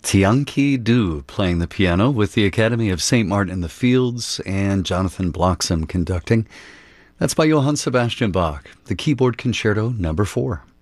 Tianqi Du playing the piano with the Academy of St. Martin in the Fields and Jonathan Bloxam conducting. That's by Johann Sebastian Bach, the Keyboard Concerto No. 4.